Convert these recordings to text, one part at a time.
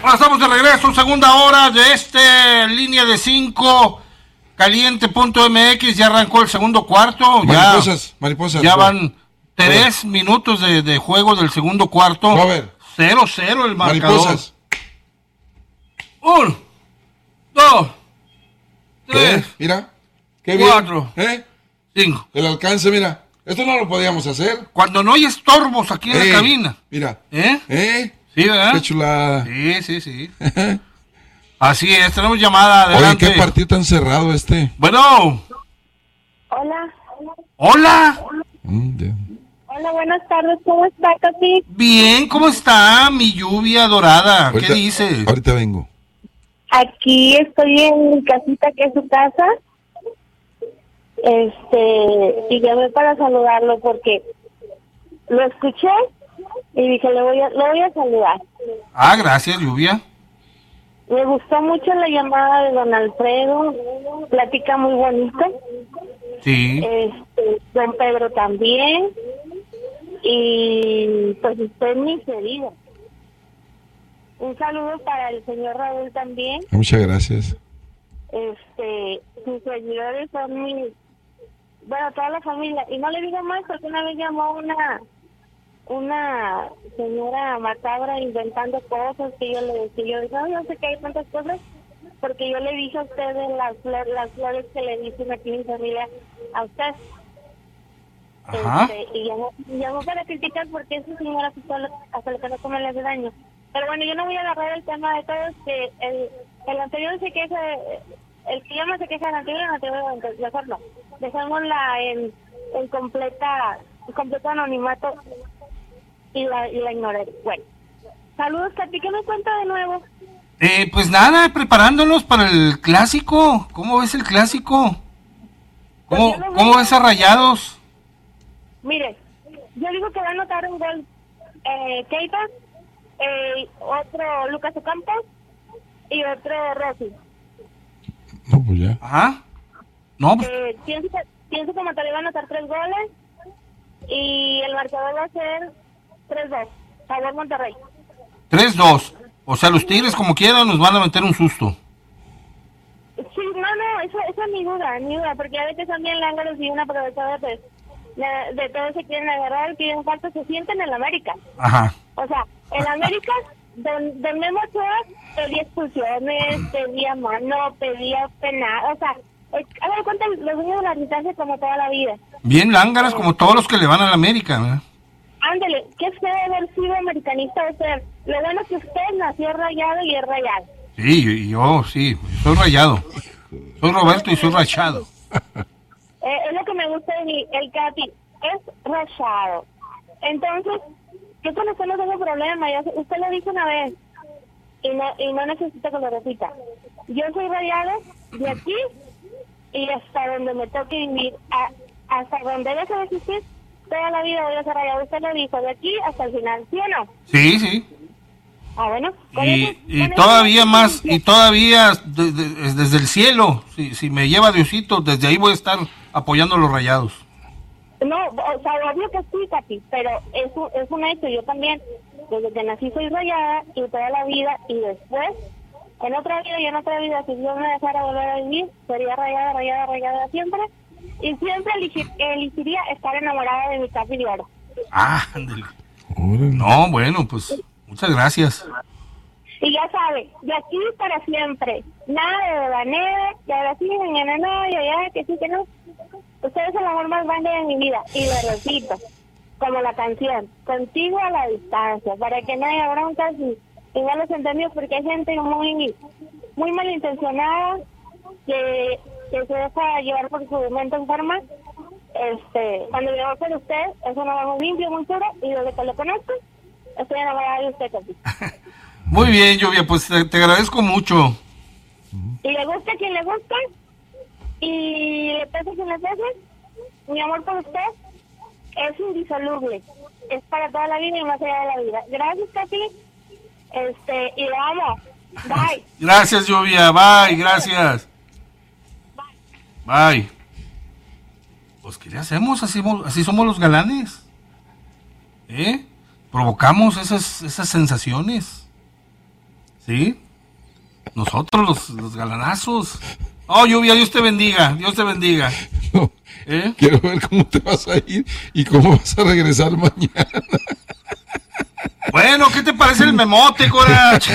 Ahora estamos de regreso, segunda hora de línea de 5, caliente.mx, ya arrancó el segundo cuarto. Mariposas. Ya van 3 minutos de juego del segundo cuarto. A ver. 0-0 el marcador. Mariposas. 1, 2, 3, mira, qué bien. 4, 5. El alcance, mira. Esto no lo podíamos hacer. Cuando no hay estorbos aquí en la cabina. Mira. Sí, ¿verdad? Qué chulada. Sí. Así es, tenemos llamada, adelante. Oye, qué partido tan cerrado este. Bueno. Hola. Hola. Hola, buenas tardes, ¿cómo está, Capi? Bien, ¿cómo está mi lluvia dorada? ¿Qué dice? Ahorita vengo. Aquí estoy en mi casita, que es su casa. Y llamé para saludarlo porque lo escuché y dije, lo voy a saludar. Ah, gracias, lluvia. Me gustó mucho la llamada de don Alfredo, plática muy bonita. Sí. Don Pedro también. Y pues usted ni se diga. Un saludo para el señor Raúl también. Muchas gracias. Sus seguidores son toda la familia. Y no le digo más porque una vez llamó una señora macabra inventando cosas que yo le decía. Yo dije, no sé que hay tantas cosas porque yo le dije a usted de las flores que le dicen aquí en mi familia a usted. Ajá. Y llamó para criticar porque esa señora hasta lo que no come le hace daño. Pero bueno, yo no voy a agarrar el tema de todos, que el anterior se queja, el que llama se queja del anterior, mejor no. Dejémosla en completo anonimato y la ignoré. Bueno, saludos, Katy, ¿qué me cuenta de nuevo? Pues nada, preparándonos para el clásico. ¿Cómo ves el clásico? ¿Cómo ves a Rayados? Mire, yo digo que va a anotar un gol Keita, otro Lucas Ocampos y otro Rossi. No, pues ya. Ajá. No, pues... pienso que Monterrey va a anotar 3 goles y el marcador va a ser 3-2. Favor Monterrey. 3-2. O sea, los Tigres como quieran nos van a meter un susto. Sí, no, eso es mi duda, porque ya ve que son bien lángaros y una aprovechada pues de todo se quieren agarrar, piden falta, se sienten en la América. Ajá. O sea, en América, de Memo Ochoa pedía expulsiones, pedía mano, pedía penal, o sea, a ver, cuenta los dueños de la distancia como toda la vida. Bien lángaras como todos los que le van a la América, ¿verdad? Ándele, qué feo haber sido americanista usted. Lo bueno es que usted nació rayado y es rayado. Sí, yo soy rayado. Soy Roberto y soy rayado. Es lo que me gusta de mí, el Capi es rayado. Entonces, yo con usted no tengo problema, usted lo dijo una vez y no necesita que lo repita. Yo soy rayado de aquí y hasta donde me toque vivir, hasta donde deje de existir, toda la vida voy a ser rayado. Usted lo dijo, de aquí hasta el final, ¿sí o no? Sí. Ah, bueno. Y todavía más, y todavía desde el cielo, si me lleva Diosito, desde ahí voy a estar apoyando a los Rayados. No, o sea, obvio que sí, Capi, pero es un hecho. Yo también, desde que nací soy rayada y toda la vida, y después, en otra vida, si Dios me dejara volver a vivir, sería rayada siempre, y siempre elegiría estar enamorada de mi Capi de oro. Ah, ándale. No, bueno, pues, muchas gracias. Y ya sabe, de aquí para siempre, nada de la nieve, y ahora sí, ya, que sí, que no. Usted es el amor más grande de mi vida, y lo repito, como la canción, contigo a la distancia, para que no haya broncas y malos entendidos, porque hay gente muy malintencionada que se deja llevar por su mente enferma. Cuando yo con usted, es un amor muy limpio, muy puro, y desde que lo conozco, estoy enamorada de usted, Capi. Muy bien, Lluvia, pues te agradezco mucho. Y le gusta a quien le gusta, y le pese a quien le pese, mi amor por usted es indisoluble, es para toda la vida y más allá de la vida. Gracias, Capi, y lo amo. Bye. Gracias, Lluvia, bye, gracias. Bye. Pues, ¿qué le hacemos? Así somos los galanes. Provocamos esas sensaciones. ¿Sí? Nosotros, los galanazos. Oh, Lluvia, Dios te bendiga, Dios te bendiga. No, ¿Eh? quiero ver cómo te vas a ir y cómo vas a regresar mañana. Bueno, ¿qué te parece el memote, Corach?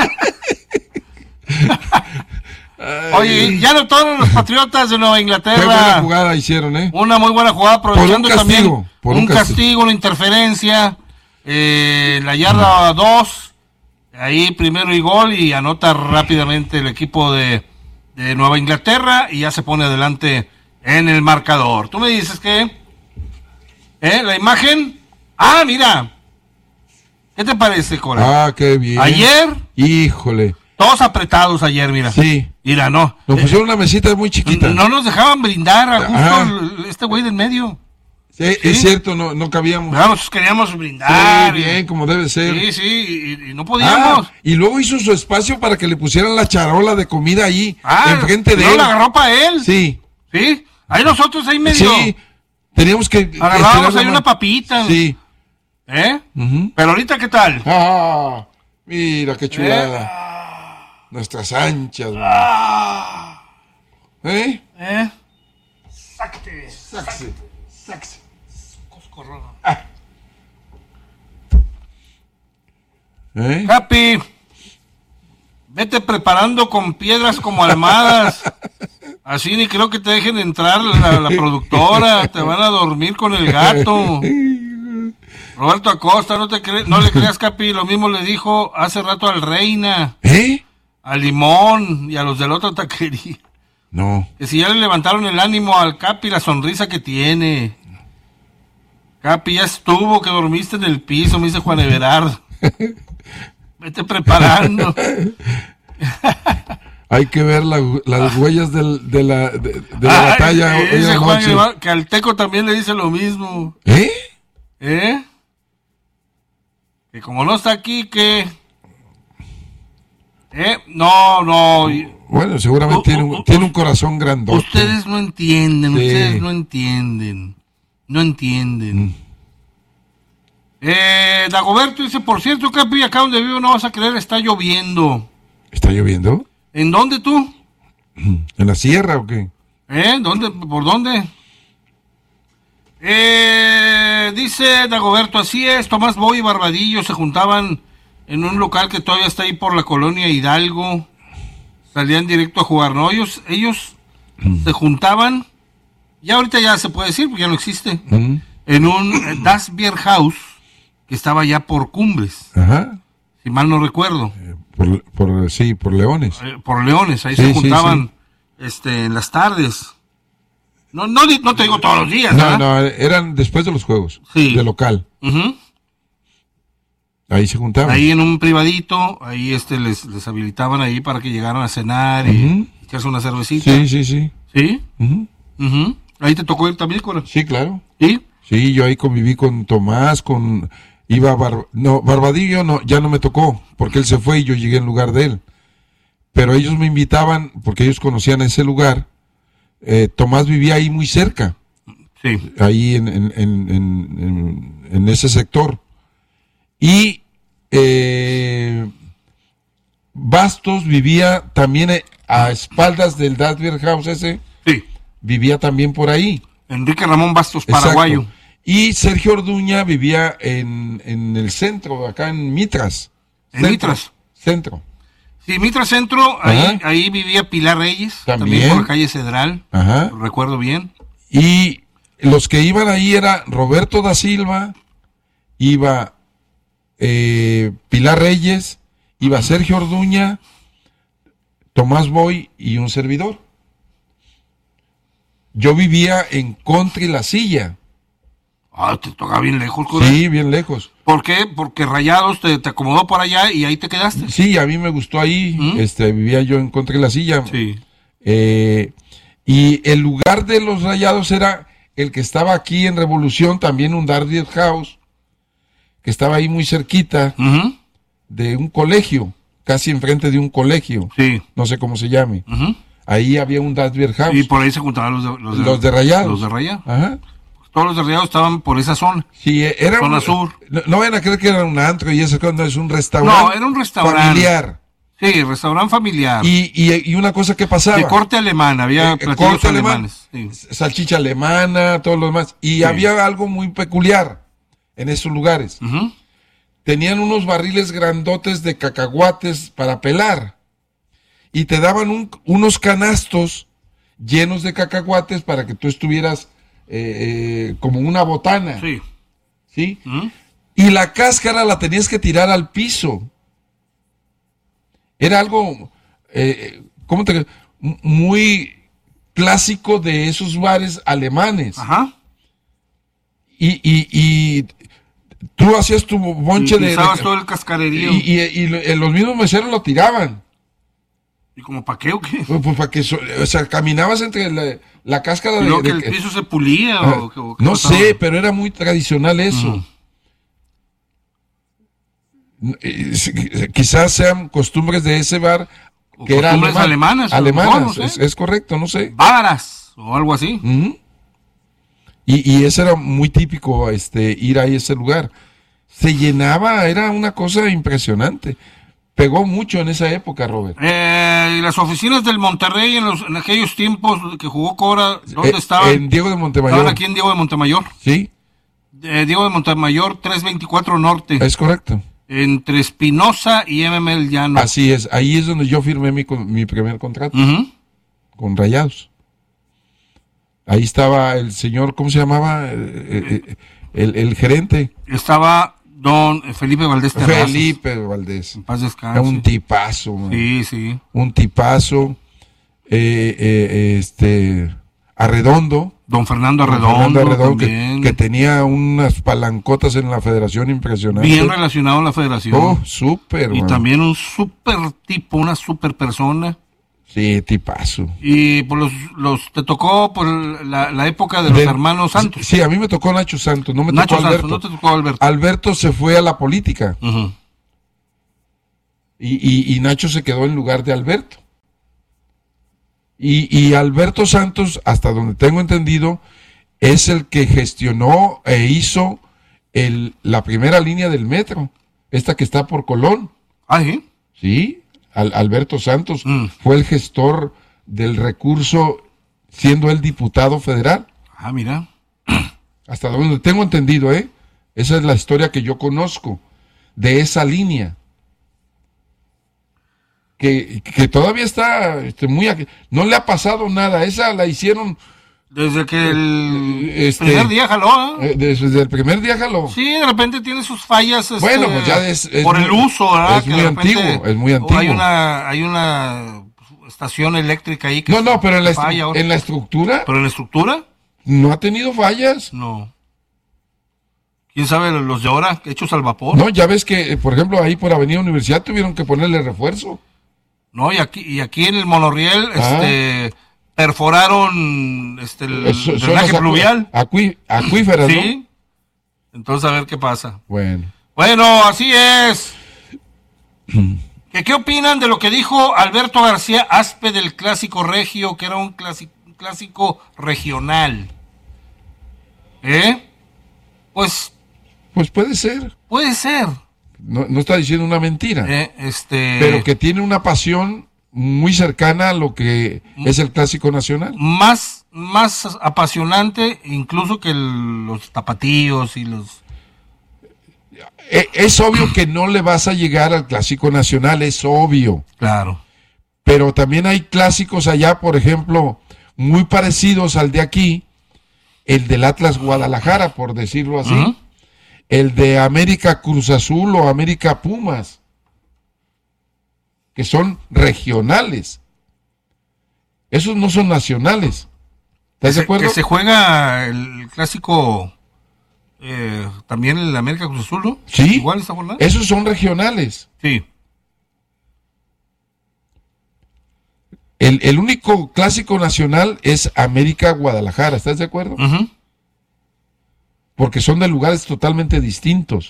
Oye, ya no todos los Patriotas de Nueva Inglaterra. Qué buena jugada hicieron, ¿eh? Una muy buena jugada, aprovechando Por un castigo, también por un un castigo, una interferencia. La yarda 2, ahí primero y gol, y anota rápidamente el equipo de Nueva Inglaterra y ya se pone adelante en el marcador. Tú me dices que la imagen. Ah, mira. ¿Qué te parece, Cora? Ah, qué bien. Ayer, Híjole. todos apretados ayer, mira. Sí. Mira, no. Nos pusieron una mesita muy chiquita. No nos dejaban brindar a Ajá. justo este güey del medio. Sí, ¿Sí? es cierto, no cabíamos. Nosotros queríamos brindar. Sí, bien, como debe ser. Sí, sí, y no podíamos. Y luego hizo su espacio para que le pusieran la charola de comida ahí, enfrente de no él. la agarró para él. Sí. Sí. Ahí nosotros ahí medio. Sí. Teníamos que Agarrábamos estirarla ahí más. una papita. Sí. Pero ahorita, ¿qué tal? Ah, mira qué chulada. Nuestras anchas, man. ¿Eh? Sácate. Saxe. Coscorrón. ¿Eh? Capi, vete preparando con piedras como almohadas. Así ni creo que te dejen entrar la productora. Te van a dormir con el gato. Roberto Acosta, no le creas, Capi. Lo mismo le dijo hace rato al Reina, ¿Eh? a Limón y a los de la otra taquería. No. Que si ya le levantaron el ánimo al Capi, la sonrisa que tiene. Capi, ya estuvo que dormiste en el piso, me dice Juan Everardo. Vete preparando. Hay que ver las huellas de la batalla hoy Dice Juan anoche. Everardo, que al Teco también le dice lo mismo. ¿Eh? Que como no está aquí, que... No. Bueno, seguramente tiene un corazón grandote. Ustedes no entienden, Sí. ustedes no entienden. No entienden. Dagoberto dice, por cierto, Capi, acá donde vivo no vas a creer, está lloviendo. ¿Está lloviendo? ¿En dónde tú? ¿En la sierra o qué? ¿Dónde? ¿Por dónde? Dice Dagoberto, así es, Tomás Boy y Barbadillo se juntaban en un local que todavía está ahí por la colonia Hidalgo. Salían directo a jugar, ¿no? Ellos se juntaban, ya ahorita ya se puede decir, porque ya no existe, en un Das Bier House que estaba ya por Cumbres, Ajá. si mal no recuerdo. Por Leones. Por Leones, ahí Sí, se sí, juntaban en las tardes. No te digo todos los días, ¿verdad? No, eran después de los juegos. Sí. De local. Ujú. Ahí se juntaban. Ahí en un privadito, ahí les habilitaban ahí para que llegaran a cenar y echarse una cervecita. Sí. ¿Sí? Ujú. Ujú. Ahí te tocó ir también, Cora. Sí, claro. ¿Sí? Sí, yo ahí conviví con Tomás, Barbadillo ya no me tocó, porque él se fue y yo llegué en lugar de él. Pero ellos me invitaban, porque ellos conocían ese lugar. Tomás vivía ahí muy cerca, Sí. ahí en ese sector. Y Bastos vivía también a espaldas del Dasbier House ese, Sí. vivía también por ahí. Enrique Ramón Bastos, Exacto. paraguayo. Y Sergio Orduña vivía en el centro, acá en Mitras. ¿En Centro. Mitras? Centro. Sí, Mitra Centro, ahí vivía Pilar Reyes, también por la calle Cedral, Ajá. lo recuerdo bien. Y los que iban ahí era Roberto da Silva, iba Pilar Reyes, iba Sergio Orduña, Tomás Boy y un servidor. Yo vivía en Country La Silla. Ah, te toca bien lejos, Cora. Sí, bien lejos. ¿Por qué? Porque Rayados te acomodó por allá y ahí te quedaste. Sí, a mí me gustó ahí. Vivía yo en Country La Silla. Sí. Y el lugar de los Rayados era el que estaba aquí en Revolución, también un Dasbier House, que estaba ahí muy cerquita de un colegio, casi enfrente de un colegio. Sí. No sé cómo se llame. Ahí había un Dasbier House. Y por ahí se juntaban los de Rayados. Los de Rayados. Ajá. Todos los de Rayados estaban por esa zona. Sí, era Zona sur. No van a creer que era un antro y eso, no, es un restaurante. No, era un restaurante. Familiar. Sí, restaurante familiar. Y una cosa que pasaba. De corte alemán, había platillos corte alemán, alemanes. Sí. salchicha alemana, todo lo demás. Y había algo muy peculiar en esos lugares. Ujú. Tenían unos barriles grandotes de cacahuates para pelar. Y te daban unos canastos llenos de cacahuates para que tú estuvieras como una botana. Sí. ¿Sí? Ujú. Y la cáscara la tenías que tirar al piso. Era algo, muy clásico de esos bares alemanes. Ajá. Y tú hacías tu bonche Y usabas todo el cascarerío. y los mismos meseros lo tiraban. ¿Y como para qué o qué? Pues para que, o sea, caminabas entre la cáscara Y luego que el piso se pulía o qué no pasaba. sé, pero era muy tradicional eso. Quizás sean costumbres de ese bar O que era costumbres alemanas, a lo mejor, alemanas, no sé. es correcto, no sé. Bávaras o algo así. Ujú. Y ese era muy típico, ir ahí a ese lugar. Se llenaba, era una cosa impresionante. Pegó mucho en esa época, Robert. Y las oficinas del Monterrey en aquellos tiempos que jugó Cobra, ¿dónde estaban? En Diego de Montemayor. Estaban aquí en Diego de Montemayor. Sí, Diego de Montemayor, 324 Norte. es correcto. Entre Espinosa y MML Llano. Así es, ahí es donde yo firmé mi primer contrato Ujú. con Rayados. Ahí estaba el señor, ¿cómo se llamaba? El gerente. Estaba don Felipe Valdés Terrazas. Felipe Valdés. En paz descanse. Era un tipazo, man. Sí, sí. Un tipazo. Arredondo. Don Fernando Don Arredondo, Fernando Arredondo, también. que tenía unas palancotas en la federación impresionantes. Bien relacionado a la federación. Oh, súper, Y man. también un súper tipo, una súper persona. Sí, tipazo. Y pues te tocó por la época de los hermanos Santos. Sí, a mí me tocó Nacho Santos, no me Nacho tocó Alberto. Santos, no te tocó Alberto. Alberto se fue a la política Ujú. y Nacho se quedó en lugar de Alberto. Y Alberto Santos, hasta donde tengo entendido, es el que gestionó e hizo la primera línea del metro, esta que está por Colón. Ah, ¿sí? Sí, Alberto Santos Mm. fue el gestor del recurso, siendo él diputado federal. Ah, mira. Hasta donde tengo entendido, esa es la historia que yo conozco de esa línea. Que todavía está no le ha pasado nada. Esa la hicieron Desde que el primer día jaló, ¿eh? desde el primer día jaló. Sí, de repente tiene sus fallas. Bueno, pues ya es por el muy- uso, ¿verdad? es Que muy de repente, antiguo, es muy o antiguo. Hay una estación eléctrica ahí que No, pero en la falla. en la estructura Pero en la estructura, no ha tenido fallas. no. ¿Quién sabe los de ahora hechos al vapor? No, ya ves que, por ejemplo, ahí por Avenida Universidad tuvieron que ponerle refuerzo. No, y aquí en el monorriel, perforaron el Son drenaje las pluvial. acuíferas, ¿no? Sí. Entonces a ver qué pasa. Bueno. Bueno, así es. ¿Qué opinan de lo que dijo Alberto García Aspe del clásico regio, que era un clásico regional? Pues puede ser. puede ser. No está diciendo una mentira. Pero Pero que tiene una pasión muy cercana a lo que es el clásico nacional. más apasionante incluso que los tapatíos y los... Es obvio que no le vas a llegar al clásico nacional, es obvio. Claro. Pero también hay clásicos allá, por ejemplo, muy parecidos al de aquí, el del Atlas Guadalajara, por decirlo así, Ujú. el de América Cruz Azul o América Pumas, que son regionales. Esos no son nacionales. ¿Estás de acuerdo? Que se juega el clásico también en la América Cruz Azul, ¿no? Sí, Igual esta jornada. esos son regionales. Sí. El único clásico nacional es América Guadalajara, ¿estás de acuerdo? Ujú. Porque son de lugares totalmente distintos.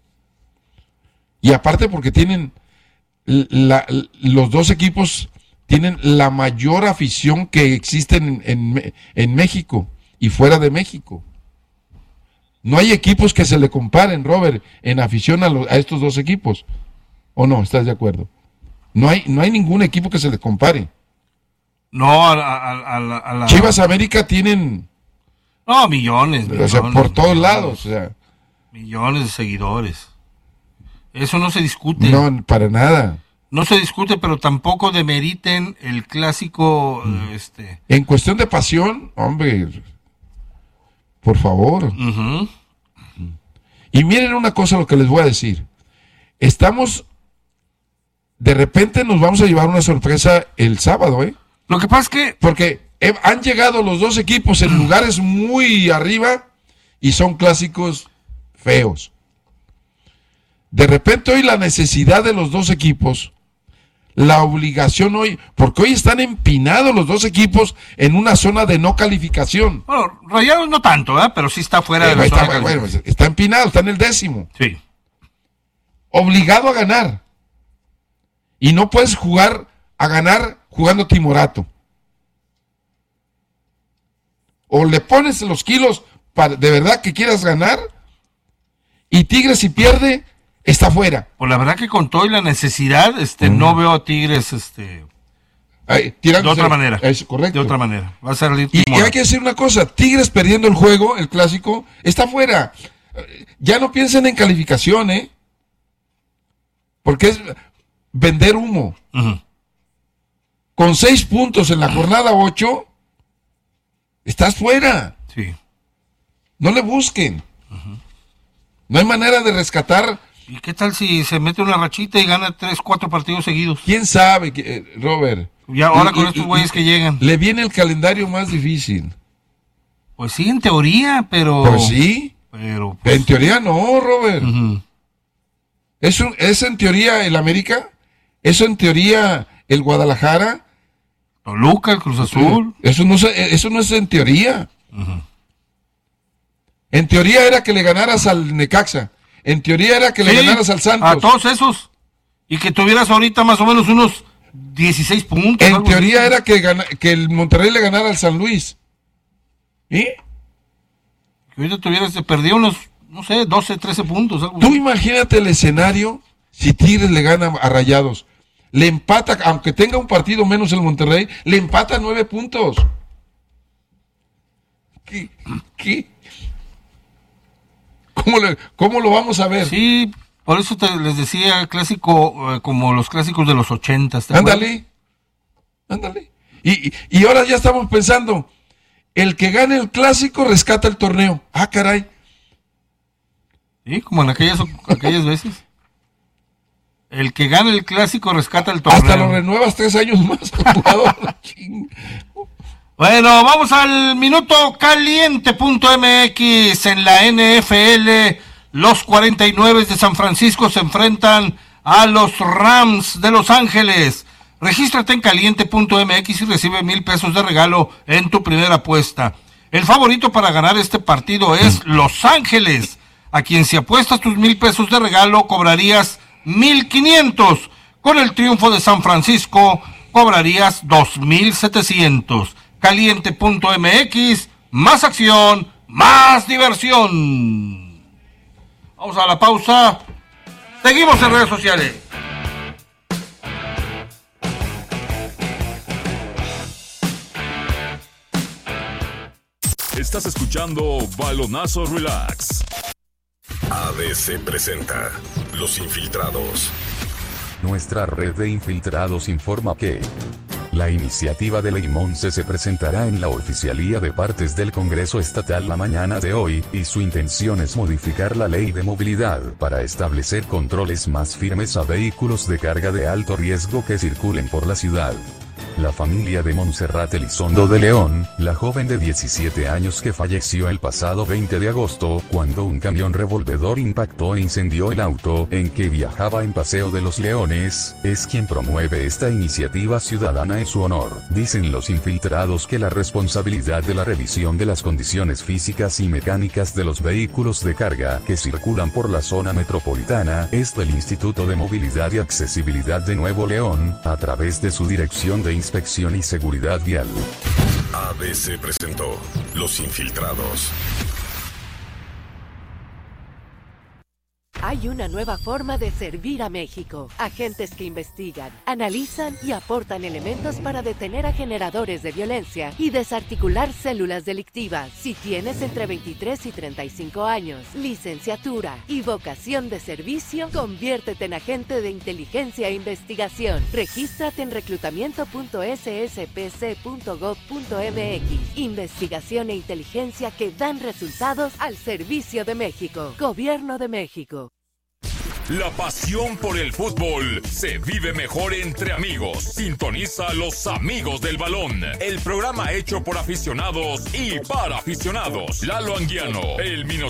Y aparte porque tienen los dos equipos tienen la mayor afición que existe en México y fuera de México. No hay equipos que se le comparen, Robert, en afición a estos dos equipos. ¿O no? ¿Estás de acuerdo? No hay ningún equipo que se le compare. No, a la... Chivas América tienen... No, millones. O sea, por todos lados. O sea, millones de seguidores. Eso no se discute. No, para nada. No se discute, pero tampoco demeriten el clásico. En cuestión de pasión, hombre, por favor. Uh-huh. Y miren una cosa lo que les voy a decir. De repente nos vamos a llevar una sorpresa el sábado, ¿eh? Lo que pasa es que... Porque han llegado los dos equipos en lugares muy arriba y son clásicos feos. De repente hoy la necesidad de los dos equipos, la obligación hoy, porque hoy están empinados los dos equipos en una zona de no calificación. Bueno, Rayados no tanto, pero sí está fuera de la zona. Bueno, está empinado, está en el 10º. Sí. Obligado a ganar. Y no puedes jugar a ganar jugando timorato. O le pones los kilos de verdad que quieras ganar, y Tigres si pierde, está fuera. Pues la verdad que con todo y la necesidad, no veo a Tigres de otra manera. Es correcto. De otra manera. Va a salir y hay que decir una cosa, Tigres perdiendo el juego, el clásico, está fuera. Ya no piensen en calificación, porque es vender humo. Uh-huh. Con 6 puntos en la jornada 8, estás fuera. Sí. No le busquen. Uh-huh. No hay manera de rescatar. ¿Y qué tal si se mete una rachita y gana 3-4 partidos seguidos? ¿Quién sabe, Robert? Ya ahora con estos güeyes que llegan. Le viene el calendario más difícil. Pues sí, en teoría, pero... Pues sí. Pero pues... En teoría no, Robert. Uh-huh. ¿Es en teoría el América? ¿Eso en teoría el Guadalajara? Toluca, el Cruz Azul. Eso no es en teoría. Uh-huh. En teoría era que le ganaras al Necaxa. En teoría era que le ganaras al Santos. A todos esos. Y que tuvieras ahorita más o menos unos 16 puntos. En teoría era que el Monterrey le ganara al San Luis. ¿Y? Que ahorita tuvieras perdido unos, no sé, 12, 13 puntos. Tú imagínate el escenario si Tigres le gana a Rayados. Le empata, aunque tenga un partido menos el Monterrey, le empata 9 puntos. ¿Qué? ¿Cómo lo vamos a ver? Sí, por eso les decía clásico, como los clásicos de los 80. Ándale. Y ahora ya estamos pensando, el que gane el clásico rescata el torneo. Ah, caray. Sí, como en aquellas veces. El que gane el clásico rescata el torneo. Hasta lo renuevas 3 años más, jugador. Bueno, vamos al minuto caliente.mx. En la NFL, los 49 de San Francisco se enfrentan a los Rams de Los Ángeles. Regístrate en caliente.mx y recibe $1,000 de regalo en tu primera apuesta. El favorito para ganar este partido es Los Ángeles, a quien si apuestas tus $1,000 de regalo cobrarías 1,500. Con el triunfo de San Francisco cobrarías 2,700. Caliente.mx, más acción, más diversión. Vamos a la pausa. Seguimos en redes sociales. Estás escuchando Balonazo Relax. ABC presenta Los Infiltrados. Nuestra red de infiltrados informa que la iniciativa de Ley Monse se presentará en la Oficialía de Partes del Congreso Estatal la mañana de hoy, y su intención es modificar la Ley de Movilidad para establecer controles más firmes a vehículos de carga de alto riesgo que circulen por la ciudad. La familia de Montserrat Elizondo de León, la joven de 17 años que falleció el pasado 20 de agosto, cuando un camión revolvedor impactó e incendió el auto en que viajaba en Paseo de los Leones, es quien promueve esta iniciativa ciudadana en su honor. Dicen los infiltrados que la responsabilidad de la revisión de las condiciones físicas y mecánicas de los vehículos de carga que circulan por la zona metropolitana es del Instituto de Movilidad y Accesibilidad de Nuevo León, a través de su Dirección de Inspección y Seguridad Vial. ABC presentó Los Infiltrados. Hay una nueva forma de servir a México. Agentes que investigan, analizan y aportan elementos para detener a generadores de violencia y desarticular células delictivas. Si tienes entre 23 y 35 años, licenciatura y vocación de servicio, conviértete en agente de inteligencia e investigación. Regístrate en reclutamiento.sspc.gov.mx. Investigación e inteligencia que dan resultados al servicio de México. Gobierno de México. La pasión por el fútbol se vive mejor entre amigos. Sintoniza a Los Amigos del Balón, el programa hecho por aficionados y para aficionados. Lalo Anguiano, el Minotauro